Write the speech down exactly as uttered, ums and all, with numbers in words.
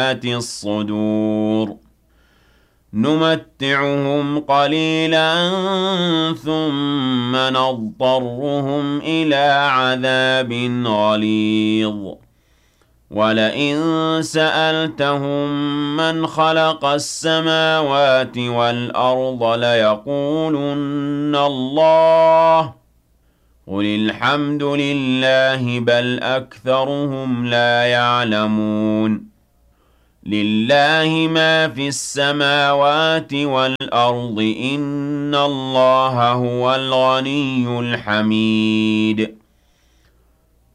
ذات الصدور نمتعهم قليلا ثم نضطرهم إلى عذاب غليظ ولئن سألتهم من خلق السماوات والأرض ليقولن الله قل الحمد لله بل أكثرهم لا يعلمون لله ما في السماوات والأرض إن الله هو الغني الحميد